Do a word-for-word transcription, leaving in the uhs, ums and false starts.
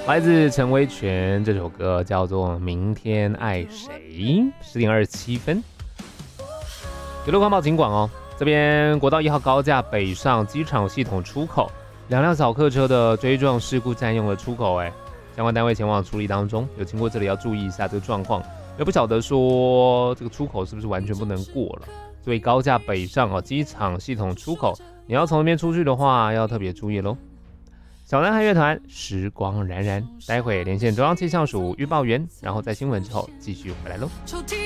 来自陈威全，这首歌叫做《明天爱谁》，十点二十七分。有路况报警广哦，这边国道一号高架北上机场系统出口，两辆小客车的追撞事故占用了出口，哎，相关单位前往处理当中，有经过这里要注意一下这个状况，也不晓得说这个出口是不是完全不能过了，所以高架北上哦，机场系统出口，你要从那边出去的话，要特别注意喽。小男孩乐团时光冉冉，待会连线中央气象署预报员，然后在新闻之后继续回来喽。